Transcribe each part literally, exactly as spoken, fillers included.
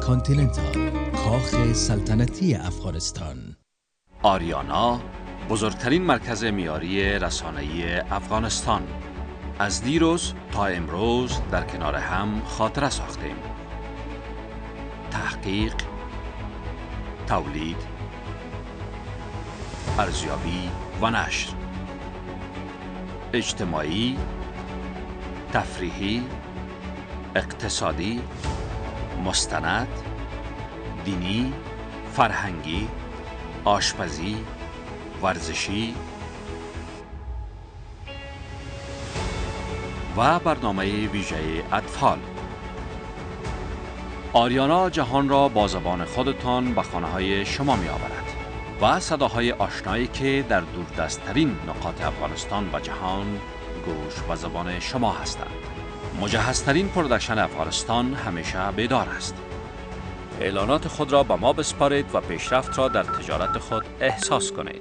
کانتیننتال، کاخ سلطنتی افغانستان. آریانا بزرگترین مرکز معیاری رسانه‌ای افغانستان. از دیروز تا امروز در کنار هم خاطره ساختیم. تحقیق، تولید، ارزیابی و نشر، اجتماعی، تفریحی، اقتصادی، مستند، دینی، فرهنگی، آشپزی، ورزشی و برنامه ویژه اطفال. آریانا جهان را با زبان خودتان به خانه های شما می آورد و صداهای آشنایی که در دوردستترین نقاط افغانستان و جهان گوش و زبان شما هستند. مجهزترین پروداکشن افغانستان همیشه بیدار است. اعلانات خود را به ما بسپارید و پیشرفت را در تجارت خود احساس کنید.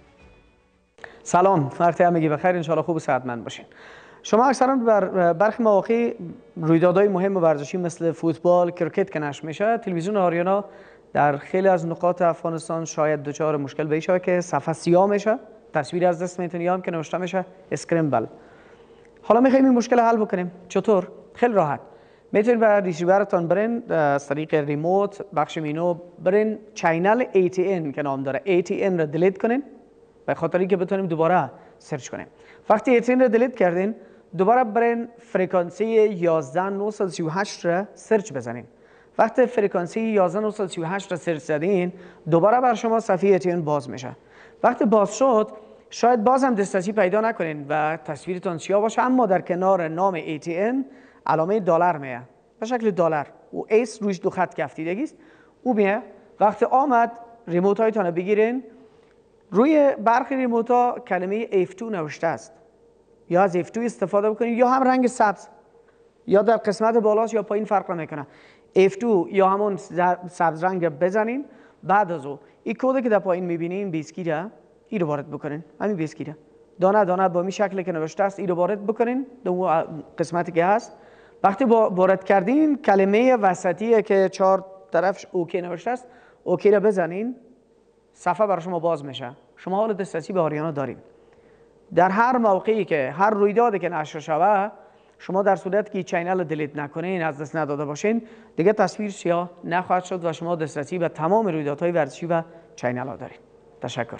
سلام، وقت همگی بخیر، انشاءالله خوب و صحتمند باشین. شما اکثرا بر برخی مواقع رویدادهای مهم ورزشی مثل فوتبال، کرکت که نشر میشه، تلویزیون آریانا در خیلی از نقاط افغانستان شاید دچار مشکل بشه که صفحه سیاه میشه، تصویر از دست میتونی هم که نوشته میشه اسکرمبل. حالا میخوایم این مشکل حل بکنیم. چطور؟ خیلی راحت. میتونید به ریسیورتون برین از طریق ریموت بخش مینو برین چینل ای تی ان که نام داره ای تی ان رو دیلیت کنین به خاطر اینکه بتونیم دوباره سرچ کنیم. وقتی ای تی ان رو دیلیت کردین دوباره برین فرکانسی یازده نهصد و سی و هشت رو سرچ بزنین. وقتی فرکانسی یازده نهصد و سی و هشت رو سرچ زدین دوباره بر شما صفحه ای تی ان باز میشه. وقتی باز شد شاید باز هم دسترسی پیدا نکنین و تصویرتون سیاه باشه، اما در کنار نام ای تی ان علامه دلار میه به شکل دلار و ایس روش دو خط کفتیدگی است. او میه. وقتی آمد ریموت هایتان رو بگیرین، روی برخی ریموت ها کلمه اف دو نوشته است، یا از اف دو استفاده بکنید یا هم رنگ سبز، یا در قسمت بالاست یا پایین فرق نمیکنه. اف دو یا همون سبز رنگ بزنین. بعد از او این کد که در پایین میبینین بیسکیره، این رو وارد بکنین. همین بیسکیره دانه دانه با می شکلی که نوشته است این رو وارد بکنین در قسمتی که هست. وقتی وارد کردین کلمه وسطی که چهار طرفش اوکی نوشته است اوکی رو بزنین، صفحه برای شما باز میشه. شما حالا دسترسی به آریانا دارین. در هر موقعی که هر رویدادی که نشر شوه، شما در صورتی که چینل رو دیلیت نکنین، از دست نداده باشین، دیگه تصویر سیاه نخواهد شد و شما دسترسی به تمام رویدادهای ورزشی و چینل ها دارین. تشکر.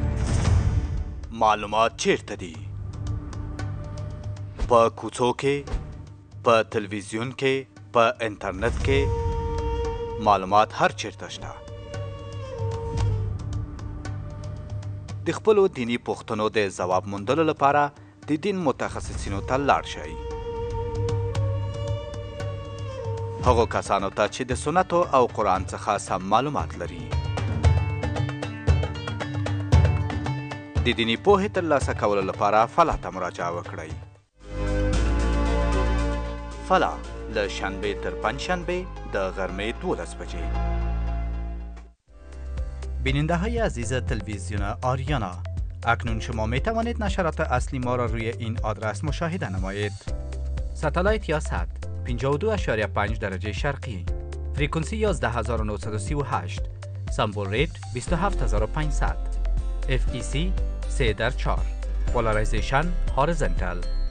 معلومات چیرته دي؟ په کوڅو کې، په تلویزیون کې، په انټرنیټ کې معلومات هر چیرته شته. د خپلو دینی پوښتنو د ځواب موندلو لپاره د دین متخصصینو ته لاړ شئ. هغو کسانو ته چې د سنتو او قرآن څخه سم معلومات لري. د دیني پوهې ترلاسه کولو لپاره فلا ته مراجعه وکړئ. فلا له شنبه تر پنجشنبه د غرمه دولس بجې. بیننده های عزیز تلویزیون آریانا، اکنون شما می توانید نشرات اصلی ما را روی این آدرس مشاهده نمایید. ستالایت یا سات پنجاه و دو اشاریه پنج درجه شرقی، فرکانسی یازده هزار و نهصد و سی و هشت، سمبل ریت بیست و هفت هزار و پانصد، اف ای سی سه در چهار، پولارایزیشن هورزنتال.